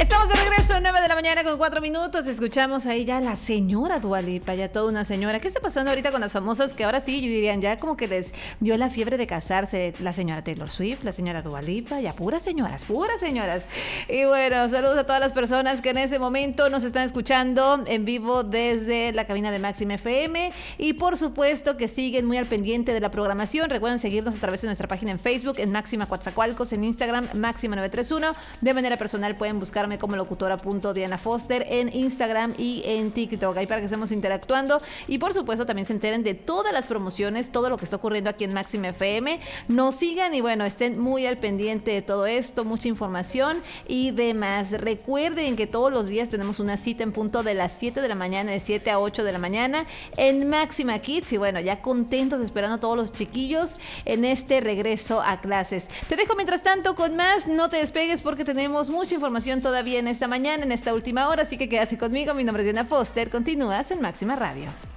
Estamos de regreso, 9 de la mañana con 4 minutos. Escuchamos ahí ya la señora Dua Lipa, ya toda una señora. ¿Qué está pasando ahorita con las famosas que ahora sí dirían ya como que les dio la fiebre de casarse? La señora Taylor Swift, la señora Dua Lipa, ya puras señoras, puras señoras. Y bueno, saludos a todas las personas que en ese momento nos están escuchando en vivo desde la cabina de Máxima FM. Y por supuesto que siguen muy al pendiente de la programación. Recuerden seguirnos a través de nuestra página en Facebook, en Máxima Coatzacoalcos, en Instagram, Máxima 931. De manera personal pueden buscarme como locutora.Diana Foster en Instagram y en TikTok, ahí para que estemos interactuando y por supuesto también se enteren de todas las promociones, todo lo que está ocurriendo aquí en Máxima FM, nos sigan y bueno, estén muy al pendiente de todo esto, mucha información y demás. Recuerden que todos los días tenemos una cita en punto de las 7 de la mañana, de 7 a 8 de la mañana en Máxima Kids y bueno, ya contentos esperando a todos los chiquillos en este regreso a clases. Te dejo mientras tanto con más, no te despegues porque tenemos mucha información todavía en esta mañana, en esta última hora, así que quédate conmigo. Mi nombre es Diana Foster, continúas en Máxima Radio.